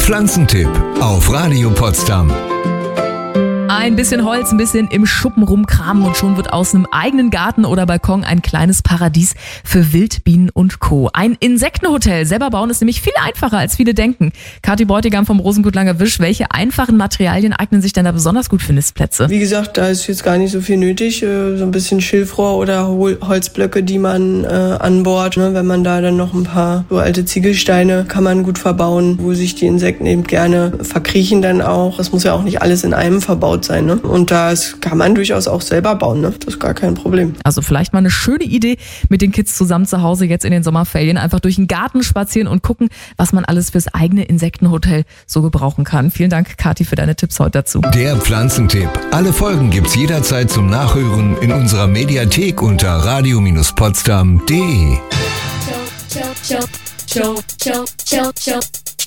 Pflanzentipp auf Radio Potsdam. Ein bisschen Holz, ein bisschen im Schuppen rumkramen und schon wird aus einem eigenen Garten oder Balkon ein kleines Paradies für Wildbienen und Co. Ein Insektenhotel selber bauen ist nämlich viel einfacher, als viele denken. Kathi Bräutigam vom Rosengut Langer Wisch, welche einfachen Materialien eignen sich denn da besonders gut für Nistplätze? Wie gesagt, da ist jetzt gar nicht so viel nötig. So ein bisschen Schilfrohr oder Holzblöcke, die man anbohrt. Wenn man da dann noch ein paar so alte Ziegelsteine kann man gut verbauen, wo sich die Insekten eben gerne verkriechen dann auch. Das muss ja auch nicht alles in einem verbaut sein. Ne? Und das kann man durchaus auch selber bauen. Ne? Das ist gar kein Problem. Also vielleicht mal eine schöne Idee, mit den Kids zusammen zu Hause jetzt in den Sommerferien einfach durch den Garten spazieren und gucken, was man alles fürs eigene Insektenhotel so gebrauchen kann. Vielen Dank, Kathi, für deine Tipps heute dazu. Der Pflanzentipp. Alle Folgen gibt's jederzeit zum Nachhören in unserer Mediathek unter radio-potsdam.de. Show.